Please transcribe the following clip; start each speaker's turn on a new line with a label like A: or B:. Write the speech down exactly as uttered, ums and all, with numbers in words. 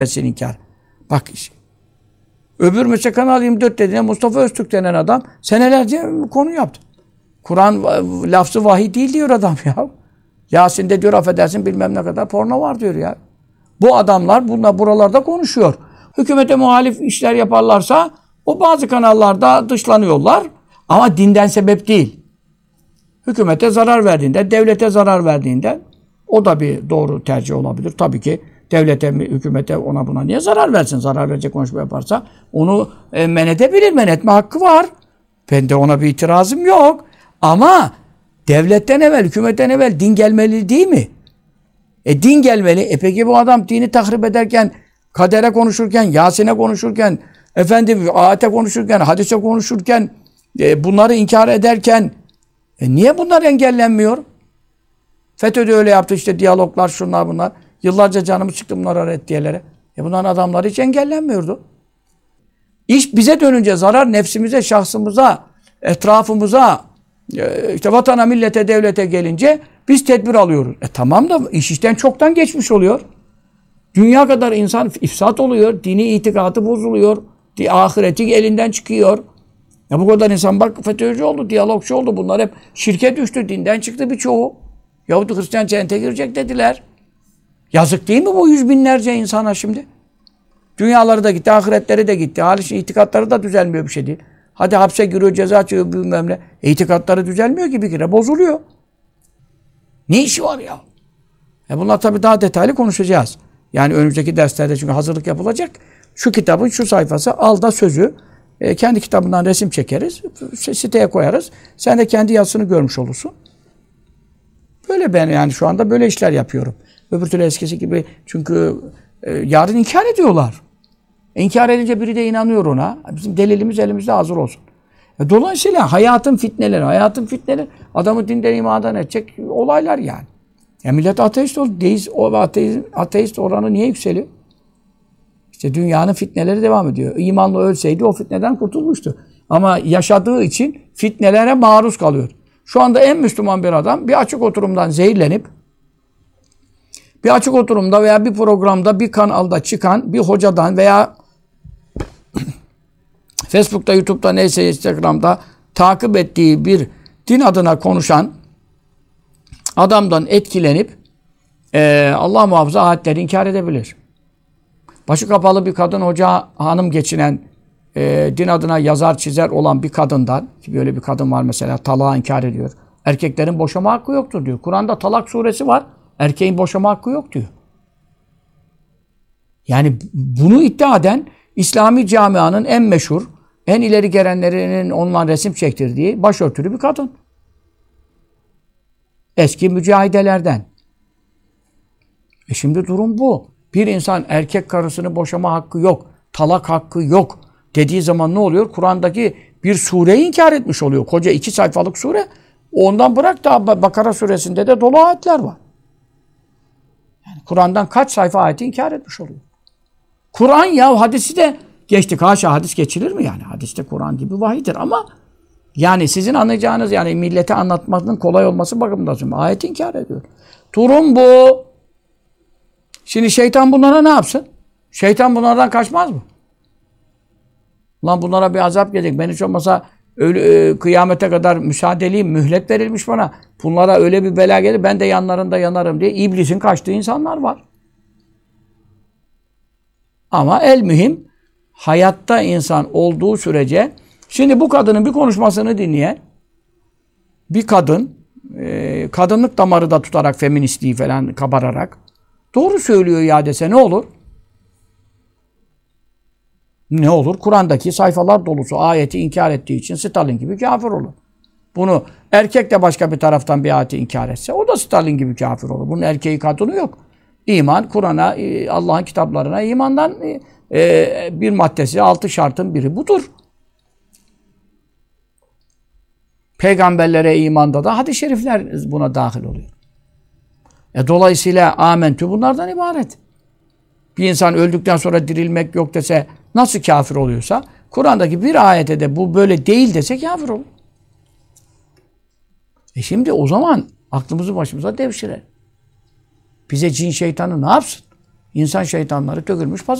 A: etsin inkar. Bak işte. Öbür mesela Kanal yirmi dört dediğine Mustafa Öztürk denen adam senelerce konu yaptı. Kur'an lafzı vahiy değil diyor adam ya. Yasin'de diyor affedersin bilmem ne kadar porno var diyor ya. Bu adamlar bunlar buralarda konuşuyor. Hükümete muhalif işler yaparlarsa o bazı kanallarda dışlanıyorlar. Ama dinden sebep değil. Hükümete zarar verdiğinde, devlete zarar verdiğinde o da bir doğru tercih olabilir. Tabii ki devlete, hükümete ona buna niye zarar versin? Zarar verecek konuşma yaparsa onu e, men edebilir. Men etme hakkı var. Ben de ona bir itirazım yok. Ama devletten evvel, hükümetten evvel din gelmeli değil mi? E din gelmeli. E peki bu adam dini tahrip ederken, kadere konuşurken, Yasin'e konuşurken, efendim ayete konuşurken, hadise konuşurken, e, bunları inkar ederken e, niye bunlar engellenmiyor? FETÖ'de öyle yaptı işte diyaloglar, şunlar bunlar. Yıllarca canımız çıktı bunlara reddiyelere. E bunların adamları hiç engellenmiyordu. İş bize dönünce zarar nefsimize, şahsımıza, etrafımıza, e, işte vatana, millete, devlete gelince biz tedbir alıyoruz. E tamam da iş işten çoktan geçmiş oluyor. Dünya kadar insan ifsat oluyor. Dini itikadı bozuluyor. Ahireti elinden çıkıyor. Ya bu kadar insan bak FETÖ'cü oldu, diyalogçu oldu. Bunlar hep şirke düştü. Dinden çıktı birçoğu. Yahudi Hristiyan cennete girecek dediler. Yazık değil mi bu yüz binlerce insana şimdi? Dünyaları da gitti, ahiretleri de gitti. Haliç itikatları da düzelmiyor bir şey değil. Hadi hapse giriyor, ceza çekiyor bilmem ne. E, itikatları düzelmiyor ki bir kere. Bozuluyor. Ne işi var ya? E bunlar tabii daha detaylı konuşacağız. Yani önümüzdeki derslerde çünkü hazırlık yapılacak. Şu kitabın şu sayfası, al da sözü. E, kendi kitabından resim çekeriz. Siteye koyarız. Sen de kendi yazısını görmüş olursun. Böyle ben yani şu anda böyle işler yapıyorum. Öbür türlü eskisi gibi çünkü e, yarın inkar ediyorlar. E, inkar edince biri de inanıyor ona. Bizim delilimiz elimizde hazır olsun. E, dolayısıyla hayatın fitneleri, hayatın fitneleri adamı dinden imandan edecek olaylar yani. Ya millet ateist oldu. Deist, o ateist, ateist oranı niye yükseliyor? İşte dünyanın fitneleri devam ediyor. İmanlı ölseydi o fitneden kurtulmuştu. Ama yaşadığı için fitnelere maruz kalıyor. Şu anda en Müslüman bir adam bir açık oturumdan zehirlenip bir açık oturumda veya bir programda bir kanalda çıkan bir hocadan veya Facebook'ta, YouTube'da neyse Instagram'da takip ettiği bir din adına konuşan adamdan etkilenip e, Allah muhafaza ayetleri inkar edebilir. Başı kapalı bir kadın hoca hanım geçinen e, din adına yazar çizer olan bir kadından ki böyle bir kadın var mesela talağı inkar ediyor. Erkeklerin boşama hakkı yoktur diyor. Kur'an'da Talak suresi var. Erkeğin boşama hakkı yok diyor. Yani bunu iddia eden İslami camianın en meşhur, en ileri gelenlerinin onunla resim çektirdiği başörtülü bir kadın. Eski mücahidelerden. E şimdi durum bu. Bir insan erkek karısını boşama hakkı yok, talak hakkı yok dediği zaman ne oluyor? Kur'an'daki bir sureyi inkar etmiş oluyor. Koca iki sayfalık sure. Ondan bırak da Bakara suresinde de dolu ayetler var. Yani Kur'an'dan kaç sayfa ayeti inkar etmiş oluyor. Kur'an ya hadisi de geçtik. Haşa hadis geçilir mi yani? Hadis de Kur'an gibi vahidir ama yani sizin anlayacağınız yani millete anlatmanın kolay olması bakımından söylüyorum. Ayeti inkar ediyor. Durum bu. Şimdi şeytan bunlara ne yapsın? Şeytan bunlardan kaçmaz mı? Lan bunlara bir azap gelecek. Ben hiç olmasa öyle, e, kıyamete kadar müsaadeliyim, mühlet verilmiş bana. Bunlara öyle bir bela gelir, ben de yanlarında yanarım diye iblisin kaçtığı insanlar var. Ama el mühim, hayatta insan olduğu sürece, şimdi bu kadının bir konuşmasını dinleyen, bir kadın, e, kadınlık damarı da tutarak, feministliği falan kabararak, doğru söylüyor ya dese ne olur? Ne olur? Kur'an'daki sayfalar dolusu ayeti inkar ettiği için Stalin gibi kafir olur. Bunu erkek de başka bir taraftan bir ayeti inkar etse o da Stalin gibi kafir olur. Bunun erkeği kadını yok. İman, Kur'an'a, Allah'ın kitaplarına imandan bir maddesi, altı şartın biri budur. Peygamberlere imanda da hadis-i şerifler buna dahil oluyor. E dolayısıyla amentü bunlardan ibaret. Bir insan öldükten sonra dirilmek yok dese nasıl kafir oluyorsa Kur'an'daki bir ayete de bu böyle değil dese kafir olur. E şimdi o zaman aklımızı başımıza devşirelim. Bize cin şeytanı ne yapsın? İnsan şeytanları dökülmüş